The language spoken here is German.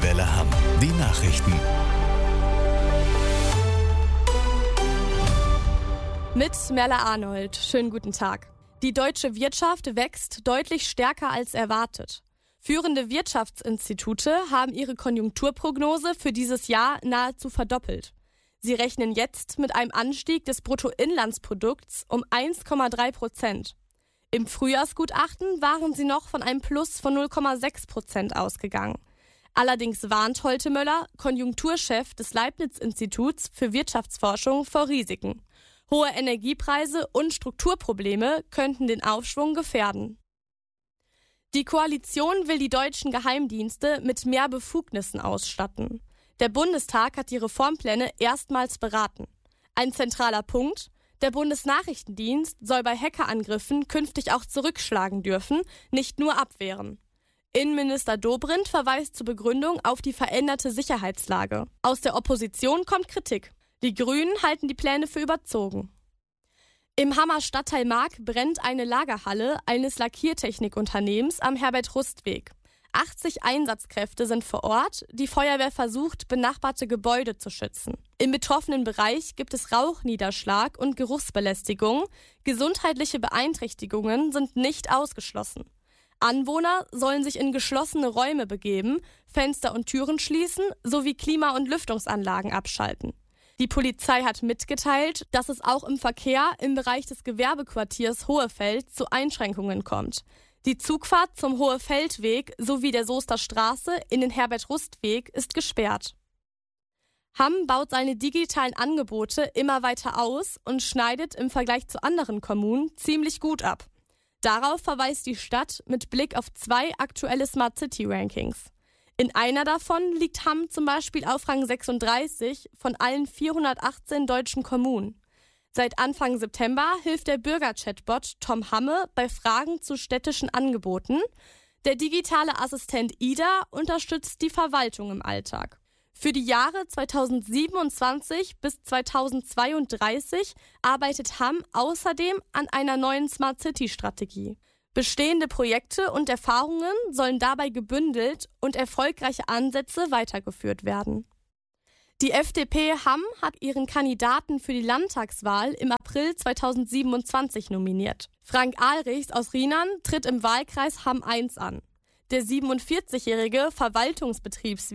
Deutsche Welle Hamm. Die Nachrichten. Mit Merle Arnold. Schönen guten Tag. Die deutsche Wirtschaft wächst deutlich stärker als erwartet. Führende Wirtschaftsinstitute haben ihre Konjunkturprognose für dieses Jahr nahezu verdoppelt. Sie rechnen jetzt mit einem Anstieg des Bruttoinlandsprodukts um 1,3%. Im Frühjahrsgutachten waren sie noch von einem Plus von 0,6% ausgegangen. Allerdings warnt Holte Möller, Konjunkturchef des Leibniz-Instituts für Wirtschaftsforschung, vor Risiken. Hohe Energiepreise und Strukturprobleme könnten den Aufschwung gefährden. Die Koalition will die deutschen Geheimdienste mit mehr Befugnissen ausstatten. Der Bundestag hat die Reformpläne erstmals beraten. Ein zentraler Punkt: Der Bundesnachrichtendienst soll bei Hackerangriffen künftig auch zurückschlagen dürfen, nicht nur abwehren. Innenminister Dobrindt verweist zur Begründung auf die veränderte Sicherheitslage. Aus der Opposition kommt Kritik. Die Grünen halten die Pläne für überzogen. Im Hammer Stadtteil Mark brennt eine Lagerhalle eines Lackiertechnikunternehmens am Herbert-Rust-Weg. 80 Einsatzkräfte sind vor Ort. Die Feuerwehr versucht, benachbarte Gebäude zu schützen. Im betroffenen Bereich gibt es Rauchniederschlag und Geruchsbelästigung. Gesundheitliche Beeinträchtigungen sind nicht ausgeschlossen. Anwohner sollen sich in geschlossene Räume begeben, Fenster und Türen schließen sowie Klima- und Lüftungsanlagen abschalten. Die Polizei hat mitgeteilt, dass es auch im Verkehr im Bereich des Gewerbequartiers Hohefeld zu Einschränkungen kommt. Die Zugfahrt zum Hohefeldweg sowie der Soester Straße in den Herbert-Rust-Weg ist gesperrt. Hamm baut seine digitalen Angebote immer weiter aus und schneidet im Vergleich zu anderen Kommunen ziemlich gut ab. Darauf verweist die Stadt mit Blick auf 2 aktuelle Smart City Rankings. In einer davon liegt Hamm zum Beispiel auf Rang 36 von allen 418 deutschen Kommunen. Seit Anfang September hilft der Bürger-Chatbot Tom Hamme bei Fragen zu städtischen Angeboten. Der digitale Assistent Ida unterstützt die Verwaltung im Alltag. Für die Jahre 2027 bis 2032 arbeitet Hamm außerdem an einer neuen Smart City-Strategie. Bestehende Projekte und Erfahrungen sollen dabei gebündelt und erfolgreiche Ansätze weitergeführt werden. Die FDP Hamm hat ihren Kandidaten für die Landtagswahl im April 2027 nominiert. Frank Ahlrichs aus Riemann tritt im Wahlkreis Hamm 1 an. Der 47-jährige Verwaltungsbetriebswirt